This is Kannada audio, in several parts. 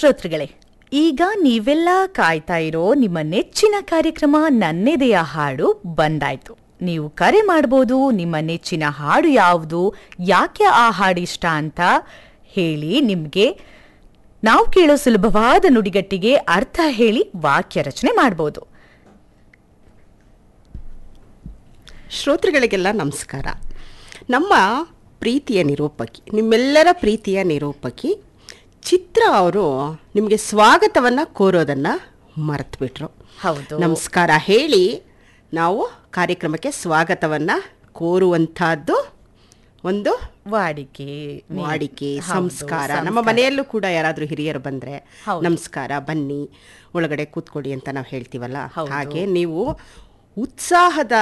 ಶ್ರೋತೃಗಳೇ, ಈಗ ನೀವೆಲ್ಲ ಕಾಯ್ತಾ ಇರೋ ನಿಮ್ಮ ನೆಚ್ಚಿನ ಕಾರ್ಯಕ್ರಮ ನನ್ನೆದೆಯ ಹಾಡು ಬಂದಾಯ್ತು. ನೀವು ಕರೆ ಮಾಡಬಹುದು. ನಿಮ್ಮ ನೆಚ್ಚಿನ ಹಾಡು ಯಾವುದು, ಯಾಕೆ ಆ ಹಾಡು ಇಷ್ಟ ಅಂತ ಹೇಳಿ. ನಿಮಗೆ ನಾವು ಕೇಳೋ ಸುಲಭವಾದ ನುಡಿಗಟ್ಟಿಗೆ ಅರ್ಥ ಹೇಳಿ ವಾಕ್ಯ ರಚನೆ ಮಾಡಬಹುದು. ಶ್ರೋತೃಗಳಿಗೆಲ್ಲ ನಮಸ್ಕಾರ. ನಮ್ಮ ಪ್ರೀತಿಯ ನಿರೂಪಕಿ, ನಿಮ್ಮೆಲ್ಲರ ಪ್ರೀತಿಯ ನಿರೂಪಕಿ ಚಿತ್ರ ಅವರು ನಿಮಗೆ ಸ್ವಾಗತವನ್ನು ಕೋರೋದನ್ನು ಮರೆತುಬಿಟ್ರು. ಹೌದು, ನಮಸ್ಕಾರ ಹೇಳಿ ನಾವು ಕಾರ್ಯಕ್ರಮಕ್ಕೆ ಸ್ವಾಗತವನ್ನು ಕೋರುವಂತಹದ್ದು ಒಂದು ವಾಡಿಕೆ ಸಂಸ್ಕಾರ. ನಮ್ಮ ಮನೆಯಲ್ಲೂ ಕೂಡ ಯಾರಾದರೂ ಹಿರಿಯರು ಬಂದರೆ ನಮಸ್ಕಾರ, ಬನ್ನಿ ಒಳಗಡೆ ಕೂತ್ಕೊಳ್ಳಿ ಅಂತ ನಾವು ಹೇಳ್ತೀವಲ್ಲ, ಹಾಗೆ ನೀವು ಉತ್ಸಾಹದ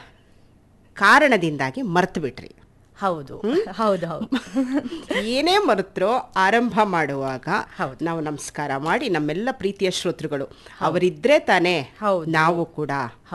ಕಾರಣದಿಂದಾಗಿ ಮರೆತು ಬಿಟ್ರಿ. ಹೌದು ಹೌದು ಹೌದು. ಏನೇ ಮರೆತರೋ ಆರಂಭ ಮಾಡುವಾಗ ನಾವು ನಮಸ್ಕಾರ ಮಾಡಿ, ನಮ್ಮೆಲ್ಲ ಪ್ರೀತಿಯ ಶ್ರೋತೃಗಳು ಅವರಿದ್ರೆ ತಾನೇ ನಾವು ಕೂಡ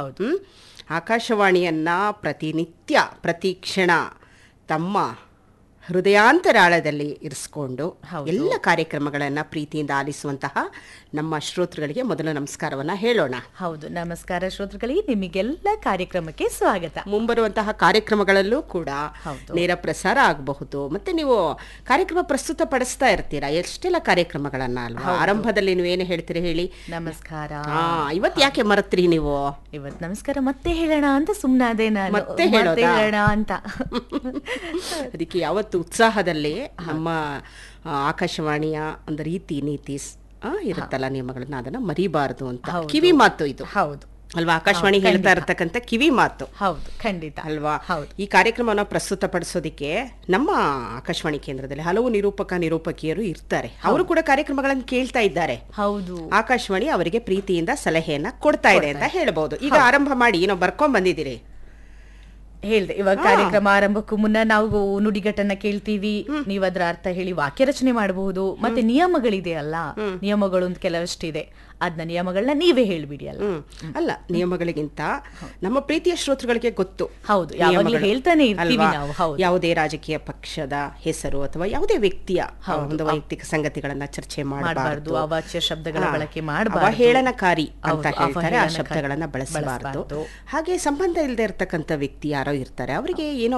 ಆಕಾಶವಾಣಿಯನ್ನ ಪ್ರತಿನಿತ್ಯ ಪ್ರತಿ ಕ್ಷಣ ತಮ್ಮ ಹೃದಯಾಂತರಾಳದಲ್ಲಿ ಇರಿಸ್ಕೊಂಡು ಎಲ್ಲ ಕಾರ್ಯಕ್ರಮಗಳನ್ನು ಪ್ರೀತಿಯಿಂದ ಆಲಿಸುವಂತಹ ನಮ್ಮ ಶ್ರೋತೃಗಳಿಗೆ ಮೊದಲು ನಮಸ್ಕಾರವನ್ನು ಹೇಳೋಣ. ಹೌದು, ನಮಸ್ಕಾರ ಶ್ರೋತೃಗಳಿಗೆ, ನಿಮಗೆಲ್ಲ ಕಾರ್ಯಕ್ರಮಕ್ಕೆ ಸ್ವಾಗತ. ಮುಂಬರುವಂತಹ ಕಾರ್ಯಕ್ರಮಗಳಲ್ಲೂ ಕೂಡ ನೇರ ಪ್ರಸಾರ ಆಗಬಹುದು. ಮತ್ತೆ ನೀವು ಕಾರ್ಯಕ್ರಮ ಪ್ರಸ್ತುತ ಪಡಿಸ್ತಾ ಇರ್ತೀರಾ, ಎಷ್ಟೆಲ್ಲ ಕಾರ್ಯಕ್ರಮಗಳನ್ನ ಅಲ್ವಾ. ಆರಂಭದಲ್ಲಿ ನೀವು ಏನು ಹೇಳ್ತೀರಿ ಹೇಳಿ? ನಮಸ್ಕಾರ. ಇವತ್ತು ಯಾಕೆ ಮರೆತ್ರಿ ನೀವು? ಇವತ್ತು ನಮಸ್ಕಾರ ಮತ್ತೆ ಹೇಳೋಣ ಅಂತ ಸುಮ್ಮನಾದೆ ನಾನು, ಮತ್ತೆ ಹೇಳೋಣ ಅಂತ. ಅದಕ್ಕೆ ಯಾವತ್ತು ಉತ್ಸಾಹದಲ್ಲಿ ನಮ್ಮ ಆಕಾಶವಾಣಿಯ ಒಂದು ರೀತಿ ನೀತಿ ಇರುತ್ತಲ್ಲ, ನಿಯಮಗಳನ್ನ ಅದನ್ನ ಮರಿಬಾರದು ಅಂತ ಕಿವಿ ಮಾತು ಇದು. ಹೌದು ಅಲ್ವಾ, ಆಕಾಶವಾಣಿ ಹೇಳ್ತಾ ಇರತಕ್ಕಂಥ ಕಿವಿ ಮಾತು. ಹೌದು, ಖಂಡಿತ ಅಲ್ವಾ. ಈ ಕಾರ್ಯಕ್ರಮವನ್ನು ಪ್ರಸ್ತುತಪಡಿಸೋದಿಕ್ಕೆ ನಮ್ಮ ಆಕಾಶವಾಣಿ ಕೇಂದ್ರದಲ್ಲಿ ಹಲವು ನಿರೂಪಕಿಯರು ಇರ್ತಾರೆ. ಅವರು ಕೂಡ ಕಾರ್ಯಕ್ರಮಗಳನ್ನು ಕೇಳ್ತಾ ಇದ್ದಾರೆ. ಹೌದು, ಆಕಾಶವಾಣಿ ಅವರಿಗೆ ಪ್ರೀತಿಯಿಂದ ಸಲಹೆಯನ್ನ ಕೊಡ್ತಾ ಇದೆ ಅಂತ ಹೇಳ್ಬಹುದು. ಈಗ ಆರಂಭ ಮಾಡಿ, ಏನೋ ಬರ್ಕೊಂಡ್ ಬಂದಿದ್ದೀರಿ. ಹೇಳ್ದೆ, ಇವಾಗ ಕಾರ್ಯಕ್ರಮ ಆರಂಭಕ್ಕೂ ಮುನ್ನ ನಾವು ನುಡಿಗಟ್ಟನ್ನ ಕೇಳ್ತೀವಿ, ನೀವು ಅದರ ಅರ್ಥ ಹೇಳಿ ವಾಕ್ಯ ರಚನೆ ಮಾಡಬಹುದು. ಮತ್ತೆ ನಿಯಮಗಳಿದೆಯಲ್ಲ, ನಿಯಮಗಳು ಅಂತ ಕೆಲವಷ್ಟಿದೆ, ಅದನ್ನ ನಿಯಮಗಳನ್ನ ನೀವೇ ಹೇಳ್ಬಿಡಿ. ಅಲ್ಲ, ನಿಯಮಗಳಿಗಿಂತ ನಮ್ಮ ಪ್ರೀತಿಯ ಶ್ರೋತೃಗಳಿಗೆ ಗೊತ್ತು. ಹೌದು, ಯಾವಾಗಲೂ ಹೇಳ್ತಾನೆ ಇರ್ತೀವಿ ನಾವು. ಯಾವುದೇ ರಾಜಕೀಯ ಪಕ್ಷದ ಹೆಸರು ಅಥವಾ ಯಾವುದೇ ವ್ಯಕ್ತಿಯ ಒಂದು ವೈಯಕ್ತಿಕ ಸಂಗತಿಗಳನ್ನ ಚರ್ಚೆ ಮಾಡಬಾರದು, ಅವಾಚ್ಯ ಶಬ್ದಗಳ ಬಳಕೆ ಮಾಡಬಾರದು, ಅವಹೇಳನಕಾರಿ ಅಂತ ಹೇಳ್ತಾರೆ, ಆ ಶಬ್ದಗಳನ್ನ ಬಳಸಬಾರದು. ಹಾಗೆ ಸಂಬಂಧ ಇಲ್ಲದೆ ಇರತಕ್ಕಂಥ ವ್ಯಕ್ತಿ ಯಾರೋ ಇರ್ತಾರೆ, ಅವರಿಗೆ ಏನೋ